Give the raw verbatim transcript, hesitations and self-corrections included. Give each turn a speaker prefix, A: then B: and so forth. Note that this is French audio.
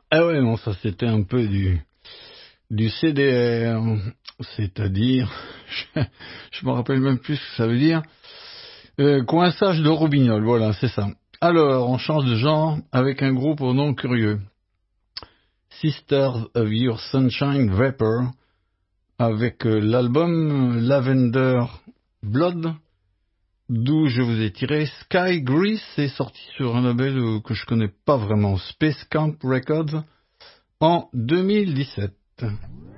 A: Ah ouais, non, ça c'était un peu du, du C D R, c'est-à-dire, je, je me rappelle même plus ce que ça veut dire, euh, coinçage de robignol, voilà, c'est ça. Alors, on change de genre avec un groupe au nom curieux. Sisters of Your Sunshine Vapor, avec euh, l'album Lavender Blood, d'où je vous ai tiré Sky Grease, c'est sorti sur un label euh, que je connais pas vraiment, Space Camp Records, en deux mille dix-sept.